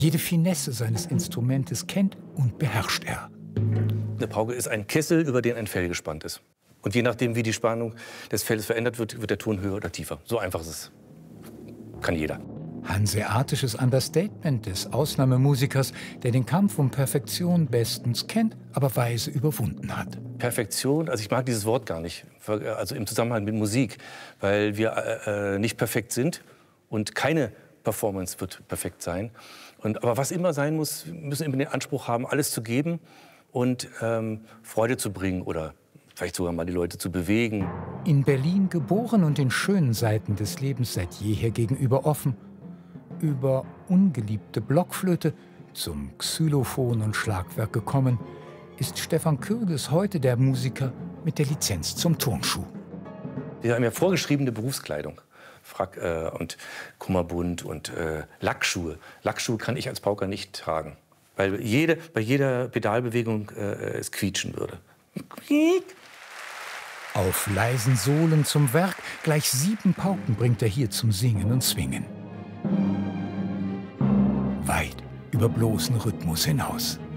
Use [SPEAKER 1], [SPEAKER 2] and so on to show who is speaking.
[SPEAKER 1] Jede Finesse seines Instrumentes kennt und beherrscht er.
[SPEAKER 2] Eine Pauke ist ein Kessel, über den ein Fell gespannt ist. Und je nachdem, wie die Spannung des Felles verändert wird, wird der Ton höher oder tiefer. So einfach ist es. Kann jeder.
[SPEAKER 1] Hanseatisches Understatement des Ausnahmemusikers, der den Kampf um Perfektion bestens kennt, aber weise überwunden hat.
[SPEAKER 2] Perfektion, also ich mag dieses Wort gar nicht, also im Zusammenhang mit Musik, weil wir nicht perfekt sind und keine Performance wird perfekt sein. Aber was immer sein muss, wir müssen immer den Anspruch haben, alles zu geben und Freude zu bringen oder vielleicht sogar mal die Leute zu bewegen.
[SPEAKER 1] In Berlin geboren und den schönen Seiten des Lebens seit jeher gegenüber offen. Über ungeliebte Blockflöte zum Xylophon und Schlagwerk gekommen, ist Stefan Kürges heute der Musiker mit der Lizenz zum Turnschuh.
[SPEAKER 2] Wir haben ja vorgeschriebene Berufskleidung. Frack und Kummerbund und Lackschuhe. Lackschuhe kann ich als Pauker nicht tragen, weil bei jeder Pedalbewegung es quietschen würde.
[SPEAKER 1] Auf leisen Sohlen zum Werk, gleich 7 Pauken bringt er hier zum Singen und Swingen. Weit über bloßen Rhythmus hinaus.